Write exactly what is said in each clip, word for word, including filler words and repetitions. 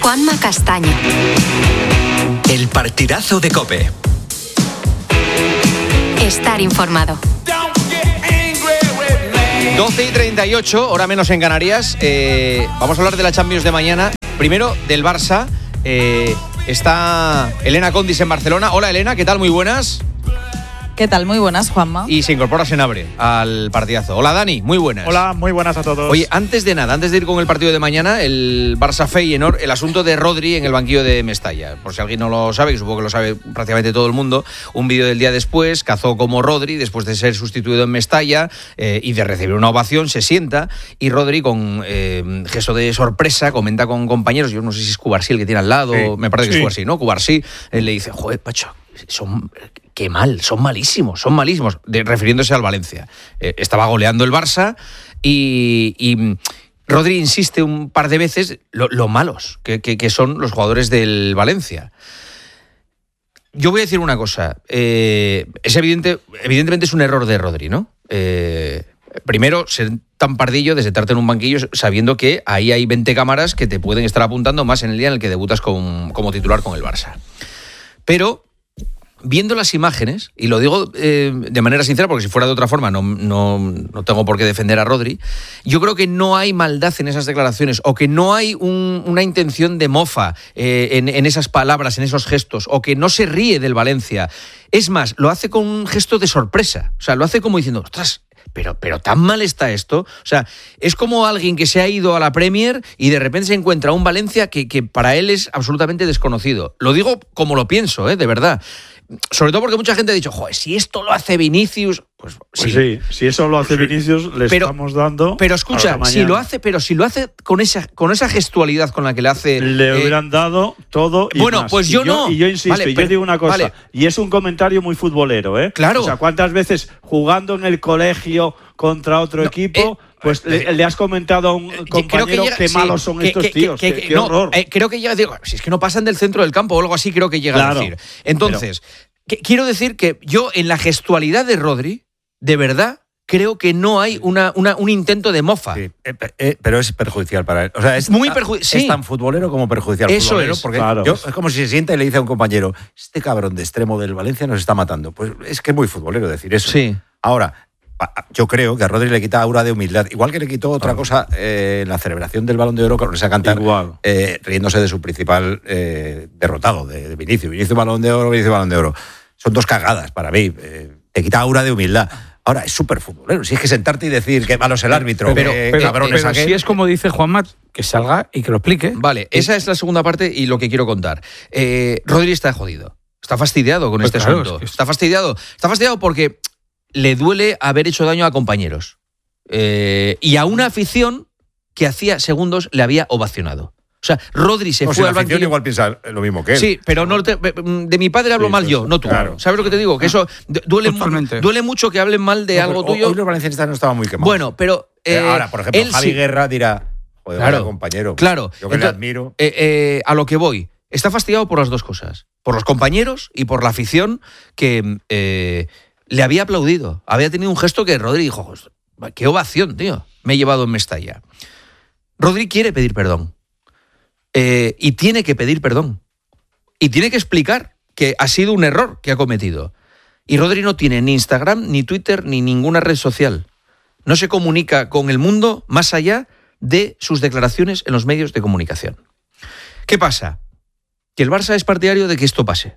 Juanma Castaño. El partidazo de COPE. Estar informado. doce y treinta y ocho, hora menos en Canarias. Eh, vamos a hablar de la Champions de mañana. Primero, del Barça. Eh, está Elena Condis en Barcelona. Hola, Elena, ¿qué tal? Muy buenas. ¿Qué tal? Muy buenas, Juanma. Y se incorpora Senabre al partidazo. Hola, Dani, muy buenas. Hola, muy buenas a todos. Oye, antes de nada, antes de ir con el partido de mañana, el Barça-Feyenoord, el asunto de Rodri en el banquillo de Mestalla. Por si alguien no lo sabe, que supongo que lo sabe prácticamente todo el mundo, un vídeo del día después, cazó como Rodri, después de ser sustituido en Mestalla eh, y de recibir una ovación, se sienta y Rodri, con eh, gesto de sorpresa, comenta con compañeros, yo no sé si es Cubarsí el que tiene al lado, sí, me parece que sí. es Cubarsí, ¿no? Cubarsí, él le dice, joder, macho, son... qué mal, son malísimos, son malísimos, de, refiriéndose al Valencia. Eh, estaba goleando el Barça y, y Rodri insiste un par de veces lo, lo malos que, que, que son los jugadores del Valencia. Yo voy a decir una cosa, eh, es evidente, evidentemente es un error de Rodri, ¿no? Eh, primero, ser tan pardillo de sentarte en un banquillo sabiendo que ahí hay veinte cámaras que te pueden estar apuntando más en el día en el que debutas con, como titular con el Barça. Pero... viendo las imágenes, y lo digo eh, de manera sincera, porque si fuera de otra forma no, no, no tengo por qué defender a Rodri, yo creo que no hay maldad en esas declaraciones, o que no hay un, una intención de mofa eh, en, en esas palabras, en esos gestos, o que no se ríe del Valencia. Es más, lo hace con un gesto de sorpresa, o sea, lo hace como diciendo, ostras, Pero, pero tan mal está esto. O sea, es como alguien que se ha ido a la Premier y de repente se encuentra un Valencia que, que para él es absolutamente desconocido. Lo digo como lo pienso, ¿eh? De verdad. Sobre todo porque mucha gente ha dicho, joder, si esto lo hace Vinicius, pues sí. Pues sí, si eso lo hace Vinicius, le pero, estamos dando. Pero escucha, si lo hace, pero si lo hace con esa, con esa gestualidad con la que le hace. Le eh, hubieran dado todo y bueno, más. pues yo, y yo no. Y yo insisto, vale, y pero, yo digo una cosa, vale. y es un comentario muy futbolero, ¿eh? Claro. O sea, ¿cuántas veces jugando en el colegio contra otro no, equipo, eh, pues eh, le, le has comentado a un compañero que llega, qué malos son sí, estos que, tíos? Que, que, qué, qué no, horror. Eh, creo que llega, digo, si es que no pasan del centro del campo o algo así, creo que llega claro, a decir. Entonces. Pero, quiero decir que yo, en la gestualidad de Rodri, de verdad, creo que no hay una, una, un intento de mofa. Sí, eh, eh, pero es perjudicial para él. O sea, es, muy perju- sí. es tan futbolero como perjudicial. Eso futbolero, es. Porque claro. yo, es como si se sienta y le dice a un compañero, este cabrón de extremo del Valencia nos está matando. Pues es que es muy futbolero decir eso. Sí. Ahora, yo creo que a Rodri le quita aura de humildad. Igual que le quitó otra ah. cosa en eh, la celebración del Balón de Oro, con esa cantar eh, riéndose de su principal eh, derrotado, de, de Vinicius. Vinicius Balón de Oro, Vinicius Balón de Oro. Son dos cagadas para mí. Eh, te quita aura de humildad. Ahora, es súper futbolero. Si es que sentarte y decir que malo es el árbitro, pero, que pero, cabrón es pero aquel. Si es como dice Juanma, que salga y que lo explique. Vale, esa es la segunda parte y lo que quiero contar. Eh, Rodri está jodido. Está fastidiado con pues este claro, asunto. Es que es... Está fastidiado. Está fastidiado porque le duele haber hecho daño a compañeros. Eh, y a una afición que hacía segundos le había ovacionado. O sea, Rodri se no, fue si al banquillo. Igual piensa lo mismo que él. Sí, pero no te, de mi padre hablo sí, mal pues, yo, no tú. Claro. ¿Sabes lo que te digo? Que eso duele, duele mucho que hablen mal de no, algo pero, tuyo. Hoy los valencianistas no estaban muy quemados. Bueno, pero eh, eh, ahora, por ejemplo, Javi sí. Guerra dirá, joder, claro, vaya compañero. Claro. Yo que Entonces, le admiro. Eh, eh, a lo que voy. Está fastidiado por las dos cosas. Por los compañeros y por la afición que eh, le había aplaudido. Había tenido un gesto que Rodri dijo, qué ovación, tío. Me he llevado en Mestalla. Rodri quiere pedir perdón. Eh, y tiene que pedir perdón. Y tiene que explicar que ha sido un error que ha cometido. Y Rodri no tiene ni Instagram, ni Twitter, ni ninguna red social. No se comunica con el mundo más allá de sus declaraciones en los medios de comunicación. ¿Qué pasa? Que el Barça es partidario de que esto pase.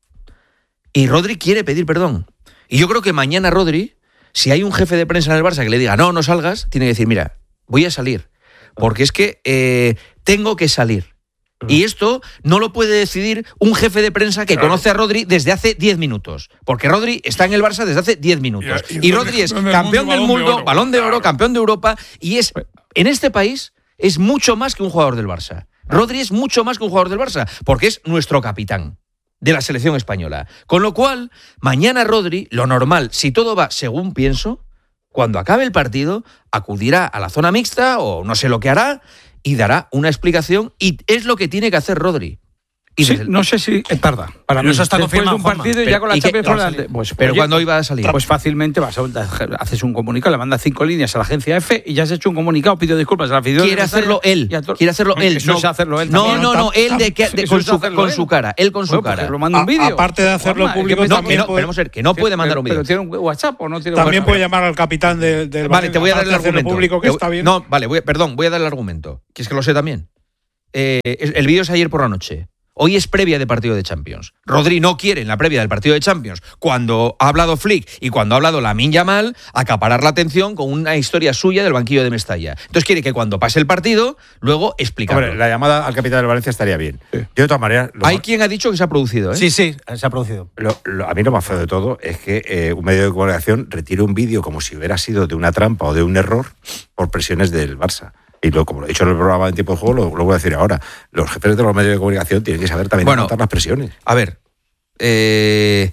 Y Rodri quiere pedir perdón. Y yo creo que mañana Rodri, si hay un jefe de prensa en el Barça que le diga, no, no salgas, tiene que decir, mira, voy a salir. Porque es que eh, tengo que salir. Y esto no lo puede decidir un jefe de prensa que claro. conoce a Rodri desde hace diez minutos. Porque Rodri está en el Barça desde hace diez minutos. Y, y, y Rodri es campeón del mundo, de balón de oro, campeón de Europa. Y es, en este país, es mucho más que un jugador del Barça. Rodri es mucho más que un jugador del Barça, porque es nuestro capitán de la selección española. Con lo cual, mañana Rodri, lo normal, si todo va según pienso, cuando acabe el partido, acudirá a la zona mixta o no sé lo que hará y dará una explicación, y es lo que tiene que hacer Rodri. Y sí, no sé si tarda. Para mí eso está confirmado. Después de un partido y ya con la Champions por delante. Pues, pero oye, ¿cuándo iba a salir? Pues fácilmente vas a haces un comunicado, le mandas cinco líneas a la agencia F y ya has hecho un comunicado, pidió disculpas a la afición. Quiere hacerlo él. Quiere hacerlo él. Eso es hacerlo él. No, no, no, él de que con su con su cara, él con su cara. Lo manda un vídeo. Aparte de hacerlo público, no, queremos ver que no puede mandar un vídeo. Pero tiene un WhatsApp o no tiene. También puede llamar al capitán del. Vale, te voy a dar el argumento. Público que está bien. No, vale, perdón, voy a dar el argumento. Que es que lo sé también. El vídeo es ayer por la noche. Hoy es previa de partido de Champions. Rodri no quiere en la previa del partido de Champions, cuando ha hablado Flick y cuando ha hablado Lamine Yamal, acaparar la atención con una historia suya del banquillo de Mestalla. Entonces quiere que cuando pase el partido, luego explicarlo. Hombre, la llamada al capitán del Valencia estaría bien. Sí. Yo de todas maneras... Hay más... quien ha dicho que se ha producido, ¿eh? Sí, sí, se ha producido. Lo, lo, a mí lo más feo de todo es que eh, un medio de comunicación retire un vídeo como si hubiera sido de una trampa o de un error por presiones del Barça. Y lo, como lo he dicho en el programa en tiempo de juego, lo, lo voy a decir ahora. Los jefes de los medios de comunicación tienen que saber también bueno, aguantar las presiones. A ver, eh,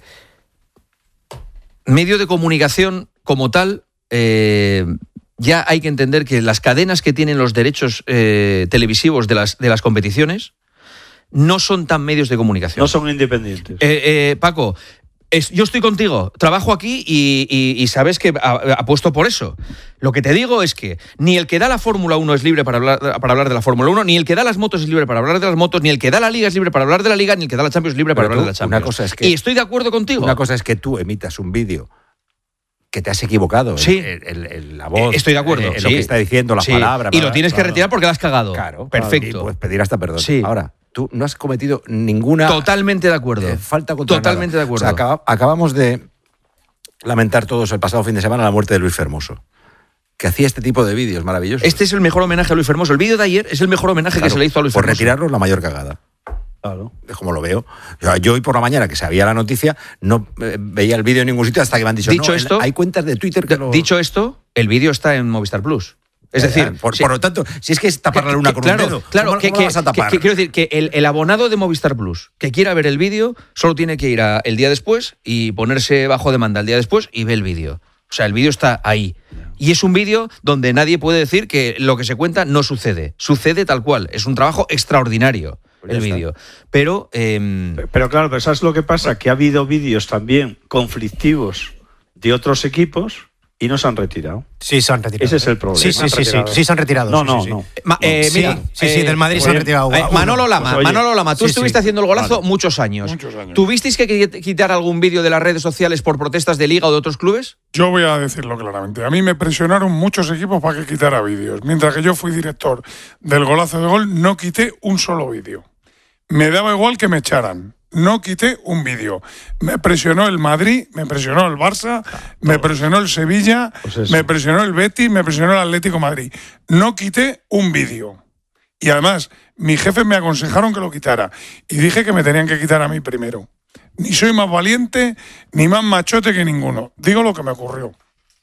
medio de comunicación como tal, eh, ya hay que entender que las cadenas que tienen los derechos eh, televisivos de las, de las competiciones no son tan medios de comunicación. No son independientes. Eh, eh, Paco... Es, yo estoy contigo, trabajo aquí y, y, y sabes que apuesto por eso. Lo que te digo es que ni el que da la Fórmula uno es libre para hablar, para hablar de la Fórmula uno, ni el que da las motos es libre para hablar de las motos, ni el que da la Liga es libre para hablar de la Liga, ni el que da la Champions es libre para Pero hablar tú, de la Champions. Una cosa es que, y estoy de acuerdo contigo. Una cosa es que tú emitas un vídeo que te has equivocado sí. en, en, en, en la voz, estoy de acuerdo, en, en sí. lo que está diciendo, las sí. palabras. Y lo tienes claro. que retirar porque la has cagado. Claro. Perfecto. Y puedes pedir hasta perdón. Sí. Ahora, tú no has cometido ninguna... Totalmente de acuerdo. Eh, falta contra Totalmente nada. de acuerdo. O sea, acaba, acabamos de lamentar todos el pasado fin de semana la muerte de Luis Fermoso, que hacía este tipo de vídeos maravillosos. Este es el mejor homenaje a Luis Fermoso. El vídeo de ayer es el mejor homenaje claro, que se le hizo a Luis por Fermoso. Por retirarlo es la mayor cagada. Claro. Es como lo veo. Yo, yo hoy por la mañana, que sabía la noticia, no eh, veía el vídeo en ningún sitio hasta que me han dicho, dicho no, esto, hay cuentas de Twitter que lo... Dicho esto, el vídeo está en Movistar Plus. Es decir, ya, por, sí. por lo tanto, si es que es tapar la luna con claro, un dedo, claro, ¿cómo, que, cómo que, vas a tapar? Que, que, quiero decir que el, el abonado de Movistar Plus que quiera ver el vídeo solo tiene que ir a el día después y ponerse bajo demanda el día después y ve el vídeo. O sea, el vídeo está ahí. Y es un vídeo donde nadie puede decir que lo que se cuenta no sucede. Sucede tal cual. Es un trabajo extraordinario el vídeo. Pero, eh... pero claro, pero ¿sabes lo que pasa? Que ha habido vídeos también conflictivos de otros equipos y no se han retirado. Sí, se han retirado. Ese es el problema. Sí, sí, sí, sí, sí, se han retirado. No, sí, no, sí, no. Ma, eh, sí, mira, sí, sí, eh, del Madrid oye, se han retirado. Eh, Manolo Lama, pues, Manolo Lama, tú sí, estuviste sí. haciendo el golazo Vale. muchos años. Muchos años. ¿Tuvisteis que quitar algún vídeo de las redes sociales por protestas de Liga o de otros clubes? Yo voy a decirlo claramente. A mí me presionaron muchos equipos para que quitara vídeos. Mientras que yo fui director del golazo de gol, no quité un solo vídeo. Me daba igual que me echaran. No quité un vídeo. Me presionó el Madrid, me presionó el Barça, me presionó el Sevilla, pues me presionó el Betis, me presionó el Atlético de Madrid. No quité un vídeo. Y además, mis jefes me aconsejaron que lo quitara. Y dije que me tenían que quitar a mí primero. Ni soy más valiente, ni más machote que ninguno. Digo lo que me ocurrió.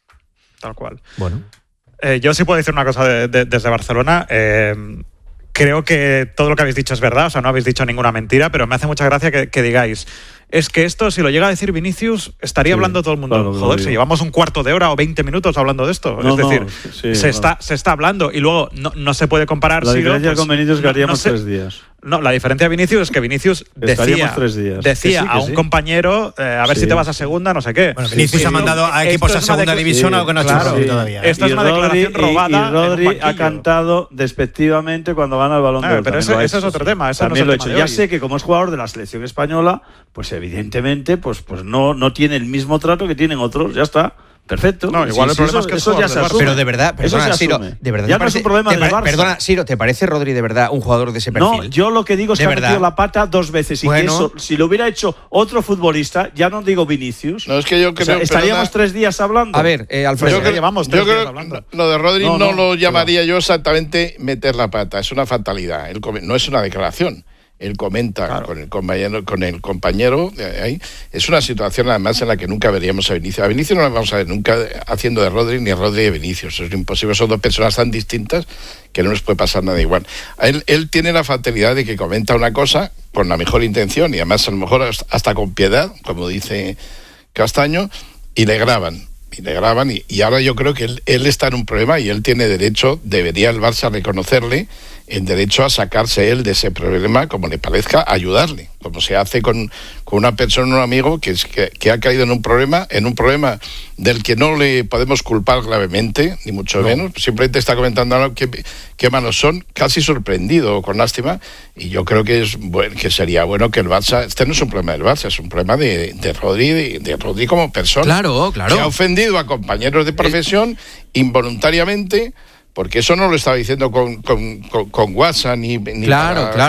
Tal cual. Bueno. Eh, yo sí puedo decir una cosa de, de, desde Barcelona. Eh, Creo que todo lo que habéis dicho es verdad, o sea, no habéis dicho ninguna mentira, pero me hace mucha gracia que, que digáis, es que esto, si lo llega a decir Vinicius, estaría sí, hablando todo el mundo. Claro, Joder, si llevamos un cuarto de hora o veinte minutos hablando de esto. No, es decir, no, sí, se, claro. está, se está hablando y luego no, no se puede comparar. La Ciro, diferencia pues, con Vinicius es que haríamos no sé, tres días. No, la diferencia de Vinicius es que Vinicius decía, tres días. decía que sí, que a un sí. compañero, eh, a ver sí. si te vas a segunda, no sé qué. Bueno, Vinicius sí, ha mandado a equipos a segunda división, algo que no ha hecho sí. todavía. ¿eh? Esto es una Rodri, declaración robada. Y, y Rodri ha cantado despectivamente cuando gana el Balón de Oro. Pero ese, ese es otro tema. Ese También no lo he es hecho. el Ya tema sé que como es jugador de la selección española, pues evidentemente pues, pues no, no tiene el mismo trato que tienen otros. Ya está. Perfecto. No, igual sí, el problema sí, es que eso, eso ya se asume. Pero de verdad, perdona, Ciro, de verdad ya no es un problema del Barça. Perdona, Ciro, ¿te parece Rodri de verdad un jugador de ese perfil? No, yo lo que digo es que ha metido la pata dos veces y bueno. que eso, si lo hubiera hecho otro futbolista, ya no digo Vinicius. No, es que yo creo, o sea, estaríamos perdona, tres días hablando. A ver, eh, Alfredo, yo creo, llevamos tres yo días creo, hablando. Lo de Rodri no, no, no lo llamaría claro. yo exactamente meter la pata, es una fatalidad. Él, no es una declaración. Él comenta claro. con el compañero, con el compañero de ahí. Es una situación además en la que nunca veríamos a Vinicius. A Vinicius no lo vamos a ver nunca haciendo de Rodri ni a Rodri de Vinicius. Es imposible. Son dos personas tan distintas que no les puede pasar nada igual. Él, él tiene la fatalidad de que comenta una cosa con la mejor intención y además a lo mejor hasta con piedad, como dice Castaño, y le graban. y le graban, y, y ahora yo creo que él, él está en un problema y él tiene derecho, debería el Barça reconocerle el derecho a sacarse él de ese problema, como le parezca, ayudarle, como se hace con, con una persona, un amigo que, que, que ha caído en un problema, en un problema del que no le podemos culpar gravemente, ni mucho no. menos, simplemente está comentando algo que, que malos son, casi sorprendido, con lástima, y yo creo que es bueno, que sería bueno que el Barça, este no es un problema del Barça, es un problema de, de Rodri, de, de Rodri como persona, claro, claro. que ha ofendido a compañeros de profesión involuntariamente, porque eso no lo estaba diciendo con, con, con, con WhatsApp ni, ni claro, para claro.